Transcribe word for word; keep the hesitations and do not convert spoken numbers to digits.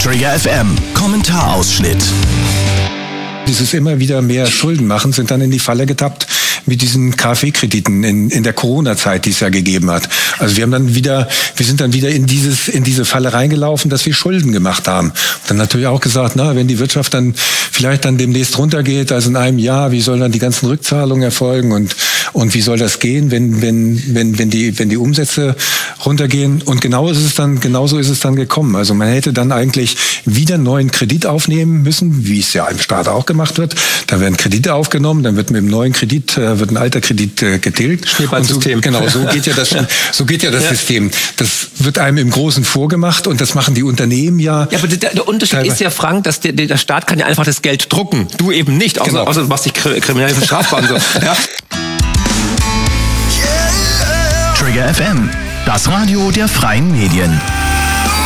Trigger F M, Kommentarausschnitt. Dieses immer wieder mehr Schulden machen, sind dann in die Falle getappt mit diesen KfW-Krediten in, in der Corona-Zeit, die es ja gegeben hat. Also wir haben dann wieder, wir sind dann wieder in dieses, in diese Falle reingelaufen, dass wir Schulden gemacht haben. Und dann natürlich auch gesagt, na, wenn die Wirtschaft dann vielleicht dann demnächst runtergeht, also in einem Jahr, wie sollen dann die ganzen Rückzahlungen erfolgen und, und wie soll das gehen, wenn, wenn, wenn, wenn die, wenn die Umsätze runtergehen? Und genau ist es dann, genauso ist es dann gekommen. Also man hätte dann eigentlich wieder einen neuen Kredit aufnehmen müssen, wie es ja im Staat auch gemacht wird. Da werden Kredite aufgenommen, dann wird mit dem neuen Kredit äh, wird ein alter Kredit äh, getilgt. Schneeballsystem. So, genau, so geht ja das, so geht ja das ja. System. Das wird einem im Großen vorgemacht und das machen die Unternehmen ja. Ja, aber der, der Unterschied ist ja, Frank, dass der, der Staat kann ja einfach das Geld drucken. Du eben nicht, außer, genau. außer du machst dich kriminell strafbar und so. Ja. Trigger F M, das Radio der freien Medien.